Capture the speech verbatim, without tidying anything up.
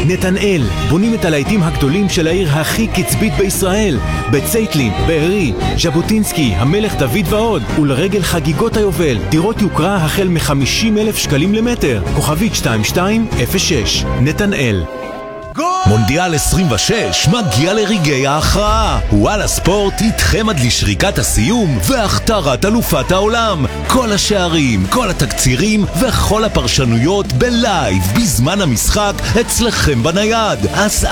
נתנאל, בונים את הלהיטים הגדולים של העיר הכי קצבית בישראל, בצייטלין, בארי, ז'בוטינסקי, המלך דוד ועוד, ולרגל חגיגות היובל, דירות יוקרה החל מ-חמישים אלף שקלים למטר, כוכבית שתיים שתיים אפס שש, נתנאל. מונדיאל עשרים ושש מגיע לרגעי ההכרעה. וואלה ספורט איתכם עד לשריקת הסיום והכתרת אלופת העולם. כל השערים, כל התקצירים וכל הפרשנויות בלייב בזמן המשחק אצלכם בנייד. אז